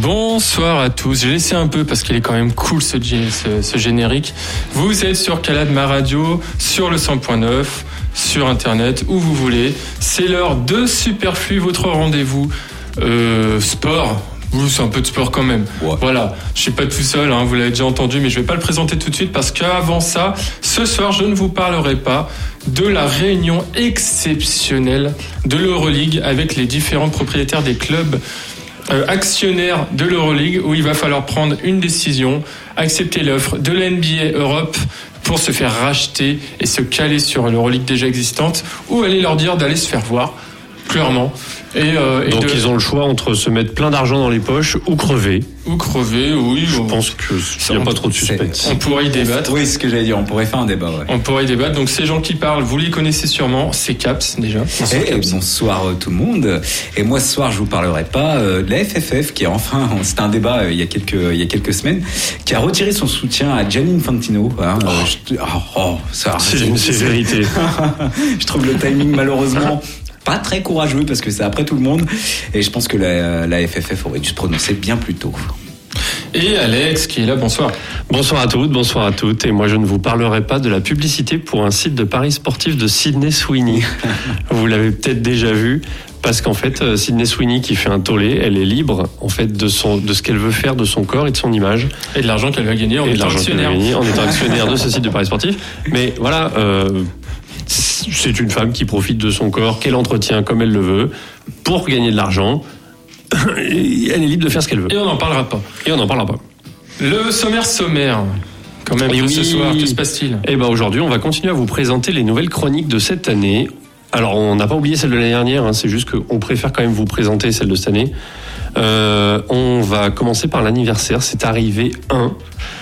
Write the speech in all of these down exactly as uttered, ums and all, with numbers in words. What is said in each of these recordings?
Bonsoir à tous. J'ai laissé un peu parce qu'il est quand même cool ce, ce, ce générique. Vous êtes sur Calade Ma Radio, sur le cent point neuf, sur Internet, où vous voulez. C'est l'heure de Superflu, votre rendez-vous euh, sport. Oui, c'est un peu de sport quand même. Ouais. Voilà, je suis pas tout seul, hein, vous l'avez déjà entendu, mais je vais pas le présenter tout de suite parce qu'avant ça, ce soir, je ne vous parlerai pas de la réunion exceptionnelle de l'Euroleague avec les différents propriétaires des clubs euh, actionnaires de l'Euroleague, où il va falloir prendre une décision, accepter l'offre de la N B A Europe pour se faire racheter et se caler sur l'Euroleague déjà existante, ou aller leur dire d'aller se faire voir, clairement. Et, euh, et Donc de... ils ont le choix entre se mettre plein d'argent dans les poches ou crever. Ou crever, oui. Je on... pense qu'il n'y a pas trop de suspense. On pourrait y débattre. Oui, c'est ce que j'allais dire, on pourrait faire un débat. Ouais. On pourrait y débattre. Donc ces gens qui parlent, vous les connaissez sûrement, c'est Caps déjà. Bonsoir, et Caps. Bonsoir tout le monde. Et moi ce soir je vous parlerai pas euh, de la F F F qui est enfin, c'était un débat euh, il y a quelques il y a quelques semaines, qui a retiré son soutien à Gianni Infantino. Hein, oh. Euh, je... oh, oh, ça, c'est, c'est une sévérité. Je trouve le timing malheureusement pas très courageux parce que c'est après tout le monde, et je pense que la, la F F F aurait dû se prononcer bien plus tôt. Et Alex qui est là, bonsoir. Bonsoir à toutes, bonsoir à toutes. Et moi je ne vous parlerai pas de la publicité pour un site de paris sportif de Sydney Sweeney. Vous l'avez peut-être déjà vu. Parce qu'en fait, Sydney Sweeney qui fait un tollé, elle est libre en fait de son de ce qu'elle veut faire de son corps et de son image et de l'argent qu'elle va gagner en étant actionnaire. Gagner en étant actionnaire de ce site de paris sportif. Mais voilà, euh, c'est une femme qui profite de son corps, qu'elle entretient comme elle le veut pour gagner de l'argent. Et elle est libre de faire ce qu'elle veut. Et on n'en parlera pas. Et on n'en parlera pas. Le sommaire sommaire. Quand même, et oui, ce soir, que se passe-t-il ? Eh ben aujourd'hui, on va continuer à vous présenter les nouvelles chroniques de cette année. Alors, on n'a pas oublié celle de l'année dernière, hein, c'est juste qu'on préfère quand même vous présenter celle de cette année. Euh, on va commencer par l'anniversaire, c'est arrivé un.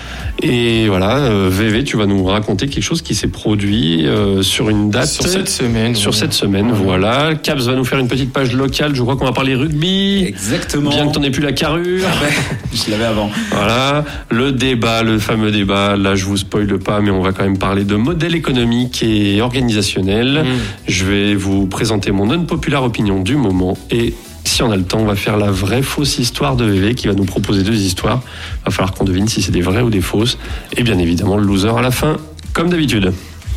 Et voilà, euh, V V, tu vas nous raconter quelque chose qui s'est produit euh, sur une date. Sur cette semaine. Sur oui. cette semaine, voilà. voilà. Caps va nous faire une petite page locale, je crois qu'on va parler rugby. Exactement. Bien que t'en aies plus la carrure. Ah ouais, je l'avais avant. Voilà, le débat, le fameux débat, là je vous spoile pas, mais on va quand même parler de modèle économique et organisationnel. Mmh. Je vais vous présenter mon unpopular opinion du moment et... si on a le temps, on va faire la vraie fausse histoire de V V qui va nous proposer deux histoires. Il va falloir qu'on devine si c'est des vraies ou des fausses. Et bien évidemment, le loser à la fin, comme d'habitude.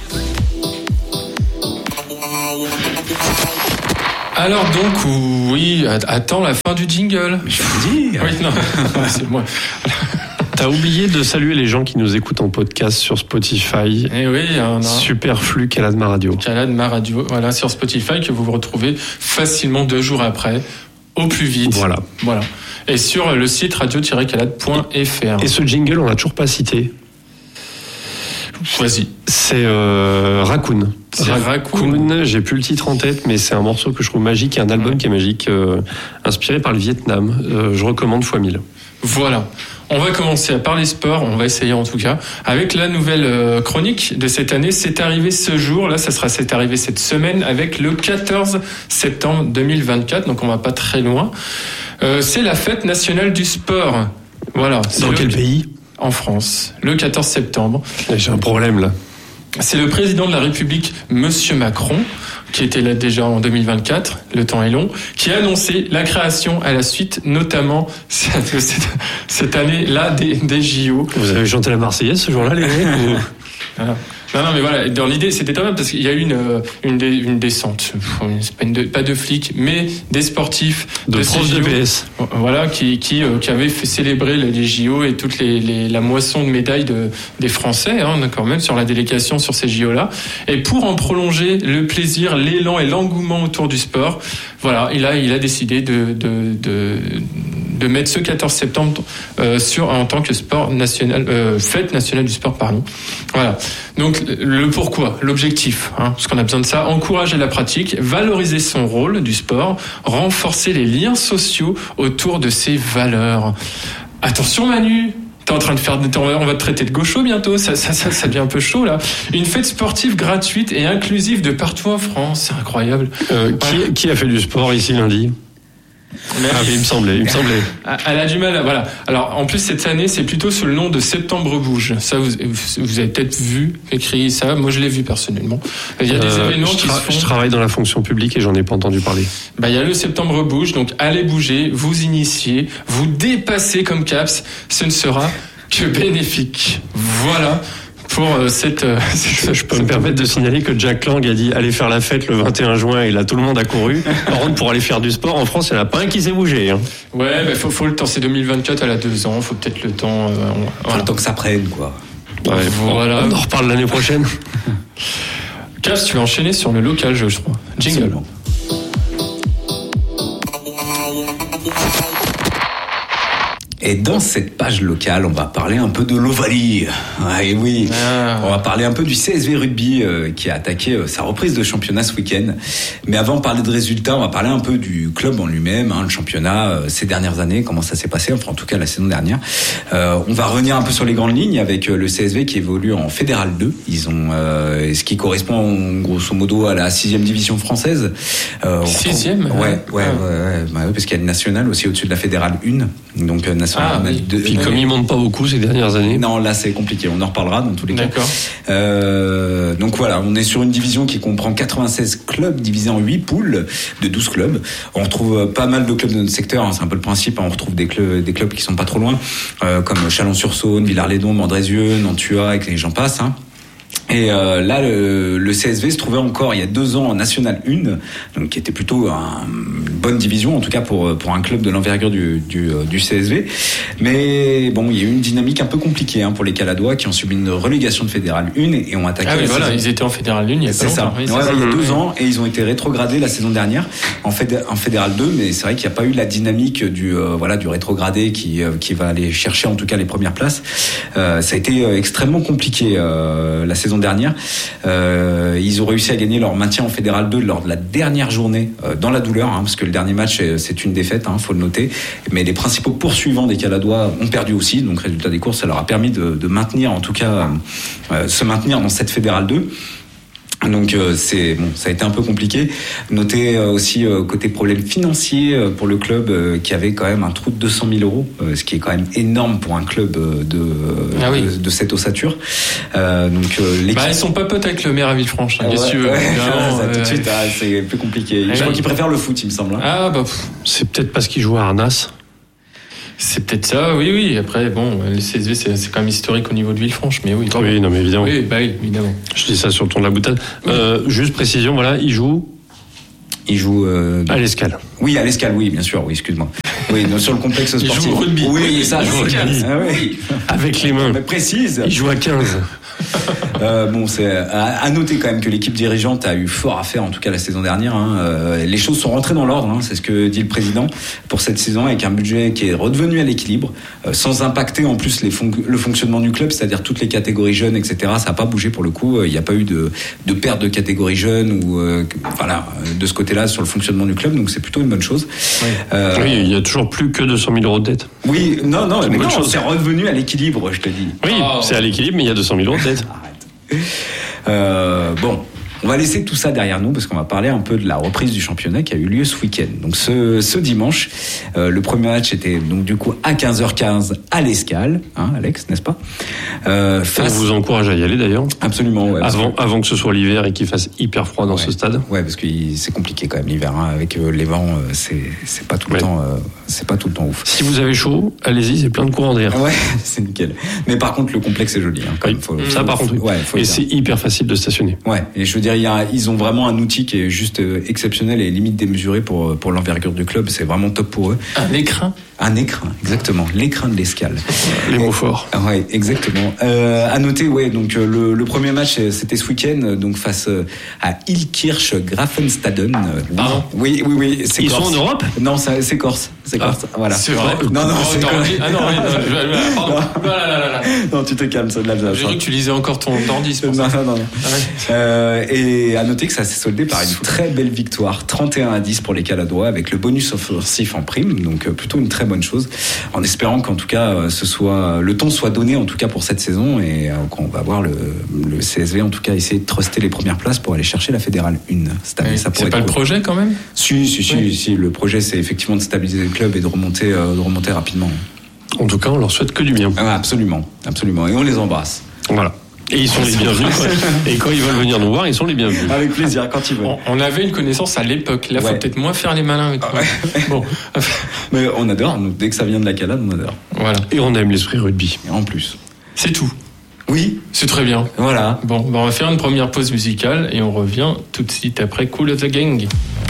Alors donc, oui, attends la fin du jingle. Je vous dis. Oui, non, c'est moi. T'as oublié de saluer les gens qui nous écoutent en podcast sur Spotify. Eh oui, on a Superflu Calade Ma Radio. Calade Ma Radio, voilà, sur Spotify, que vous vous retrouvez facilement deux jours après, au plus vite. Voilà. Voilà. Et sur le site radio tiret calade point f r. Et ce jingle, on l'a toujours pas cité. Vas-y. C'est euh, Raccoon. C'est Raccoon. Raccoon. J'ai plus le titre en tête, mais c'est un morceau que je trouve magique, et un album ouais. qui est magique, euh, inspiré par le Vietnam. Euh, je recommande fois mille. Voilà. On va commencer à parler sport, on va essayer en tout cas, avec la nouvelle euh, chronique de cette année. C'est arrivé ce jour, là, ça sera c'est arrivé cette semaine, avec le quatorze septembre deux mille vingt-quatre, donc on va pas très loin. Euh, c'est la fête nationale du sport. Voilà. Dans le... quel pays ? En France, le quatorze septembre. J'ai un problème là. C'est le président de la République, Monsieur Macron, qui était là déjà en deux mille vingt-quatre, le temps est long, qui a annoncé la création à la suite, notamment cette, cette année-là, des, des J O. Vous avez chanté la Marseillaise ce jour-là, les mecs ou... Voilà. Non, non, mais voilà, dans l'idée, c'était pas mal parce qu'il y a eu une, une, une descente, c'est pas, une, pas de flics, mais des sportifs de, de profs de P S. Voilà, qui, qui, euh, qui avaient fait célébrer les J O et toute les, les, la moisson de médailles de, des Français, hein, quand même, sur la délégation sur ces J O-là. Et pour en prolonger le plaisir, l'élan et l'engouement autour du sport, voilà, il a, il a décidé de, de, de, de mettre ce quatorze septembre euh, sur, en tant que sport national, euh, fête nationale du sport, pardon. Voilà. Donc, le pourquoi, l'objectif, hein, parce qu'on a besoin de ça, encourager la pratique, valoriser son rôle du sport, renforcer les liens sociaux autour de ses valeurs. Attention Manu, t'es en train de faire, on va te traiter de gaucho bientôt, ça, ça, ça, ça devient un peu chaud là. Une fête sportive gratuite et inclusive de partout en France, c'est incroyable. Euh, qui, qui a fait du sport ici lundi ? Mais ah, mais il me semblait, il me semblait. Elle a du mal, à, voilà. Alors, en plus, cette année, c'est plutôt sous le nom de Septembre Bouge. Ça, vous, vous avez peut-être vu, écrit ça. Moi, je l'ai vu personnellement. Il y a des euh, événements je qui tra- se font. Je travaille dans la fonction publique et j'en ai pas entendu parler. Bah, il y a le Septembre Bouge. Donc, allez bouger, vous initier, vous dépasser comme CAPS. Ce ne sera que bénéfique. Voilà. Pour euh, cette, euh, cette, je peux me permettre de signaler que Jack Lang a dit allez faire la fête le vingt et un juin et là tout le monde a couru. Par contre, pour aller faire du sport en France, il n'y en a pas un qui s'est bougé. Hein. Ouais, bah, faut, faut le temps. C'est deux mille vingt-quatre, elle a deux ans. Faut peut-être le temps. Euh, on, faut voilà. le temps que ça prenne, quoi. Ouais, voilà. On en reparle l'année prochaine. Cass, tu vas enchaîner sur le local, je crois. Jingle. Absolument. Et dans cette page locale, on va parler un peu de l'Ovalie. Ah, et oui, ah. on va parler un peu du C S V Rugby euh, qui a attaqué euh, sa reprise de championnat ce week-end. Mais avant de parler de résultats, on va parler un peu du club en lui-même, hein, le championnat euh, ces dernières années, comment ça s'est passé, enfin en tout cas la saison dernière. Euh, on va revenir un peu sur les grandes lignes avec euh, le C S V qui évolue en Fédéral deux. Ils ont euh, ce qui correspond grosso modo à la sixième division française. Euh, sixième retrouve... ouais, ouais, ah. ouais, ouais, bah, ouais, parce qu'il y a le national aussi au-dessus de la Fédérale un. Donc euh, national. Ah, oui. de, Puis comme ils montent pas beaucoup ces dernières années. Non, là c'est compliqué. On en reparlera dans tous les D'accord. cas. Euh, donc voilà, on est sur une division qui comprend quatre-vingt-seize clubs divisés en huit poules de douze clubs. On retrouve pas mal de clubs de notre secteur. Hein, c'est un peu le principe. Hein, on retrouve des clubs, des clubs qui sont pas trop loin, euh, comme Chalon-sur-Saône, Villars-les-Dombes, Andrézieux, Nantua, et j'en passe. Hein. Et euh, là, le, le C S V se trouvait encore il y a deux ans en National un, donc qui était plutôt un, une bonne division, en tout cas pour pour un club de l'envergure du, du, du C S V. Mais bon, il y a eu une dynamique un peu compliquée hein, pour les Caladois qui ont subi une relégation de Fédéral un et ont attaqué. Ah oui, la voilà, saison. Ils étaient en Fédéral un il y a pas c'est longtemps. Ça. Oui, c'est ouais, ça. Il y a deux ans et ils ont été rétrogradés la saison dernière en, fédé, en Fédéral deux, mais c'est vrai qu'il n'y a pas eu la dynamique du euh, voilà du rétrogradé qui euh, qui va aller chercher en tout cas les premières places. Euh, ça a été euh, extrêmement compliqué euh, la saison dernière. Euh, ils ont réussi à gagner leur maintien en Fédéral deux lors de la dernière journée euh, dans la douleur, hein, parce que le dernier match c'est une défaite, hein, faut le noter. Mais les principaux poursuivants des Caladois ont perdu aussi, donc résultat des courses, ça leur a permis de, de maintenir, en tout cas, euh, se maintenir dans cette Fédéral deux. Donc euh, c'est bon, ça a été un peu compliqué. Notez euh, aussi euh, côté problème financier euh, pour le club euh, qui avait quand même un trou de deux cent mille euros, euh, ce qui est quand même énorme pour un club euh, de, ah oui. de de cette ossature. Euh, donc euh, bah ils sont pas potes avec le maire à Villefranche. Hein, ouais, qu'est-ce que tu veux, ouais, non, ça, euh, tout de suite, ah, c'est plus compliqué. Je crois ouais. qu'ils préfèrent le foot, il me semble. Hein. Ah bah pff. C'est peut-être parce qu'ils jouent à Arnas. C'est peut-être ça, oui, oui. Après, bon, le C S V, c'est, c'est quand même historique au niveau de Villefranche, mais oui. Oui, non, mais évidemment. Oui, bah oui, évidemment. Je dis ça sur le ton de la boutade. Oui. Euh, juste précision, voilà, il joue. Il joue euh, à l'Escale. Oui, à l'Escale, oui, bien sûr, oui, excuse-moi. Oui, non, sur le complexe sportif. Il joue au rugby. Oui, oui ça, il joue au rugby. Ah, oui. Avec les mains. Mais précise. Il joue à quinze. euh, bon, c'est à, à noter quand même que l'équipe dirigeante a eu fort à faire, en tout cas la saison dernière. Hein. Euh, les choses sont rentrées dans l'ordre, hein, c'est ce que dit le président pour cette saison, avec un budget qui est redevenu à l'équilibre, euh, sans impacter en plus les fon- le fonctionnement du club, c'est-à-dire toutes les catégories jeunes, et cetera. Ça n'a pas bougé pour le coup. Il n'y a pas eu de, de perte de catégorie jeune ou euh, voilà de ce côté-là sur le fonctionnement du club, donc c'est plutôt une bonne chose. Oui, euh, oui il y a toujours plus que deux cent mille euros de dette. Oui, non, non, c'est mais non, chose. C'est revenu à l'équilibre, je te dis. Oui, oh. C'est à l'équilibre, mais il y a deux cent mille euros de dette. Arrête. Euh, bon. On va laisser tout ça derrière nous parce qu'on va parler un peu de la reprise du championnat qui a eu lieu ce week-end. Donc ce, ce dimanche, euh, le premier match était donc du coup à quinze heures quinze à l'Escale, hein, Alex, n'est-ce pas euh, face... On vous encourage à y aller d'ailleurs. Absolument. Ouais, avant, que... avant que ce soit l'hiver et qu'il fasse hyper froid dans ouais. ce stade. Ouais, parce que c'est compliqué quand même l'hiver, hein, avec euh, les vents, euh, c'est c'est pas tout le ouais. temps, euh, c'est pas tout le temps ouf. Si vous avez chaud, allez-y, c'est plein de courants d'air. Ouais, c'est nickel. Mais par contre, le complexe est joli. Hein, quand oui. même, faut, ça, faut, par contre. Ouais, et c'est hyper facile de stationner. Ouais. Et je veux dire, il y a, ils ont vraiment un outil qui est juste exceptionnel et limite démesuré pour pour l'envergure du club. C'est vraiment top pour eux. Un écrin. Un écrin, exactement. L'écrin de l'Escale. Les mots forts. Ouais, exactement. Euh, à noter, ouais, donc le, le premier match c'était ce week-end, donc face à Ilkirch Grafenstaden. Pardon. Oui, oui, oui. C'est Ils Corse. sont en Europe ? Non, c'est, c'est Corse. C'est Corse. Ah, voilà. C'est vrai. Non, non, oh, c'est Corse. Ah non, oui, non, pardon. Non, non, non, non. Non, tu te calmes, ça de la J'ai cru que tu lisais encore ton ordi. Non, non, non. non. Ah ouais. euh, et Et à noter que ça s'est soldé par une très belle victoire, trente et un à dix pour les Caladois, avec le bonus offensif en prime, donc plutôt une très bonne chose, en espérant qu'en tout cas ce soit le ton soit donné en tout cas pour cette saison, et qu'on va voir le, le C S V en tout cas essayer de truster les premières places pour aller chercher la Fédérale un cette année. Ça c'est pas cool. Le projet quand même ? Si, si, si, oui. si, le projet c'est effectivement de stabiliser le club et de remonter, euh, de remonter rapidement. En tout cas, on leur souhaite que du bien. Ah, absolument, absolument, et on les embrasse. Voilà. Et ils sont les bienvenus. Et quand ils veulent venir nous voir, ils sont les bienvenus. Avec plaisir, quand ils veulent. On, on avait une connaissance à l'époque. Là, il ouais. faut peut-être moins faire les malins avec ah, ouais. Bon. Mais on adore. Dès que ça vient de la calade, on adore. Voilà. Et on aime l'esprit rugby. Et en plus. C'est tout. Oui. C'est très bien. Voilà. Bon, ben on va faire une première pause musicale et on revient tout de suite après Kool of the Gang.